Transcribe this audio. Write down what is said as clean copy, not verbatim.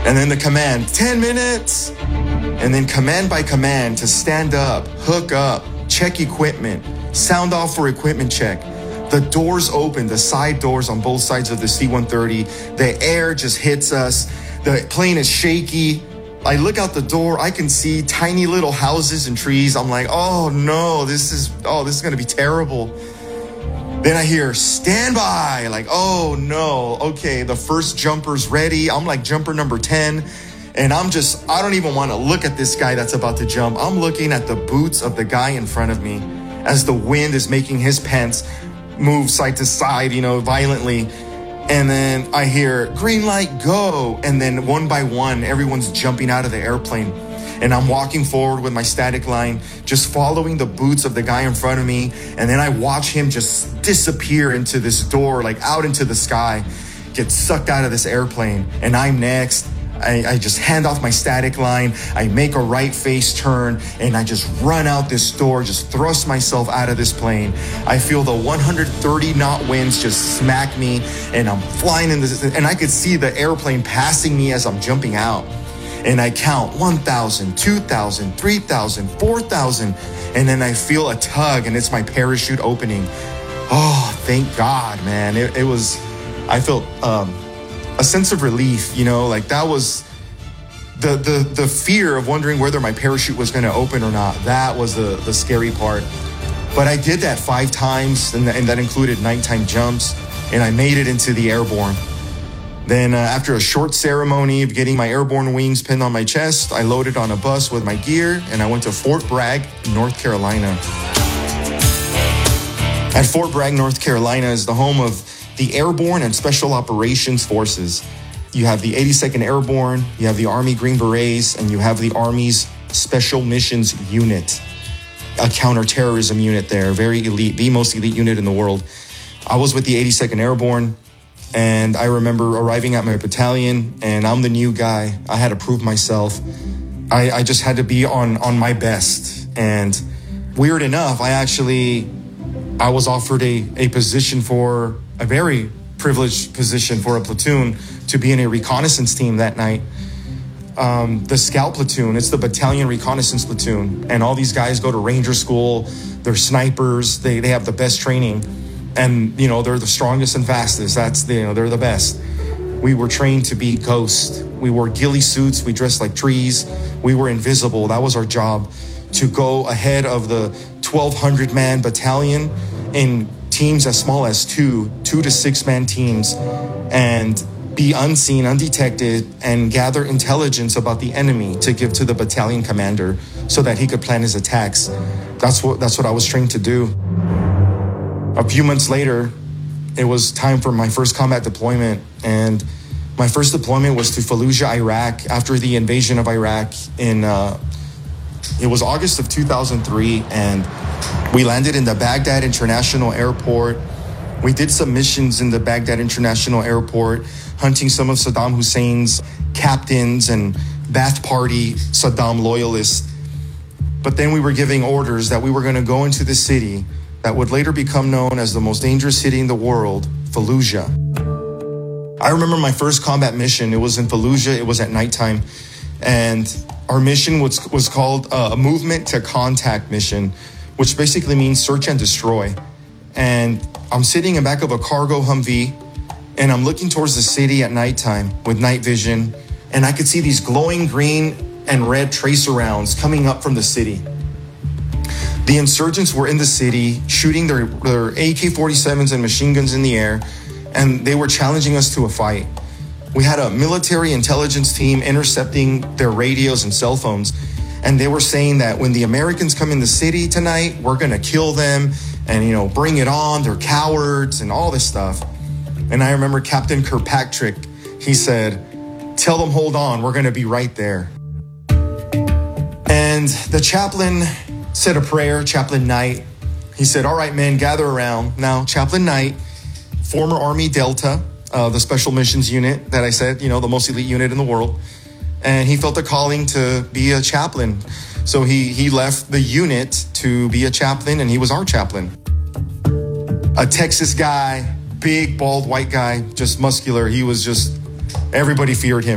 And then the command, 10 minutes. And then command by command to stand up, hook up, check equipment, sound off for equipment check. The doors open, the side doors on both sides of the C-130. The air just hits us. The plane is shaky. I look out the door, I can see tiny little houses and trees. I'm like, oh no, this is gonna be terrible. Then I hear, stand by. Like, oh no, okay, the first jumper's ready. I'm like jumper number 10. And I don't even want to look at this guy that's about to jump. I'm looking at the boots of the guy in front of me as the wind is making his pants move side to side, violently. And then I hear, green light, go. And then one by one, everyone's jumping out of the airplane. And I'm walking forward with my static line, just following the boots of the guy in front of me. And then I watch him just disappear into this door, like out into the sky, get sucked out of this airplane. And I'm next. I just hand off my static line. I make a right face turn and I just run out this door, just thrust myself out of this plane. I feel the 130 knot winds just smack me and I'm flying in this, and I could see the airplane passing me as I'm jumping out. And I count 1,000, 2,000, 3,000, 4,000. And then I feel a tug and it's my parachute opening. Oh, thank God, man. I felt, a sense of relief, like that was the fear of wondering whether my parachute was going to open or not. That was the scary part. But I did that 5 times, and that included nighttime jumps, and I made it into the airborne. Then after a short ceremony of getting my airborne wings pinned on my chest, I loaded on a bus with my gear, and I went to Fort Bragg, North Carolina. At Fort Bragg, North Carolina is the home of the Airborne and Special Operations Forces. You have the 82nd Airborne, you have the Army Green Berets, and you have the Army's Special Missions Unit, a counterterrorism unit there, very elite, the most elite unit in the world. I was with the 82nd Airborne, and I remember arriving at my battalion, and I'm the new guy. I had to prove myself. I just had to be on my best. And weird enough, I was offered a position for a very privileged position for a platoon to be in a reconnaissance team that night. The scout platoon, it's the battalion reconnaissance platoon. And all these guys go to ranger school. They're snipers. They have the best training. And, they're the strongest and fastest. They're the best. We were trained to be ghosts. We wore ghillie suits. We dressed like trees. We were invisible. That was our job, to go ahead of the 1,200-man battalion in teams as small as 2 to 6 man teams, and be unseen, undetected, and gather intelligence about the enemy to give to the battalion commander so that he could plan his attacks. That's what I was trained to do. A few months later, it was time for my first combat deployment, and my first deployment was to Fallujah, Iraq, after the invasion of Iraq it was August of 2003, and we landed in the Baghdad International Airport. We did some missions in the Baghdad International Airport, hunting some of Saddam Hussein's captains and Ba'ath Party Saddam loyalists. But then we were giving orders that we were going to go into the city that would later become known as the most dangerous city in the world, Fallujah. I remember my first combat mission. It was in Fallujah. It was at nighttime. And our mission was called a movement to contact mission, which basically means search and destroy. And I'm sitting in back of a cargo Humvee, and I'm looking towards the city at nighttime with night vision, and I could see these glowing green and red tracer rounds coming up from the city. The insurgents were in the city shooting their AK-47s and machine guns in the air, and they were challenging us to a fight. We had a military intelligence team intercepting their radios and cell phones, and they were saying that when the Americans come in the city tonight, we're gonna kill them and, bring it on, they're cowards and all this stuff. And I remember Captain Kirkpatrick, he said, tell them hold on, we're gonna be right there. And the chaplain said a prayer, Chaplain Knight. He said, all right, men, gather around. Now, Chaplain Knight, former Army Delta, the Special Missions Unit that I said, the most elite unit in the world. And he felt a calling to be a chaplain. So he left the unit to be a chaplain, and he was our chaplain. A Texas guy, big, bald, white guy, just muscular. Everybody feared him.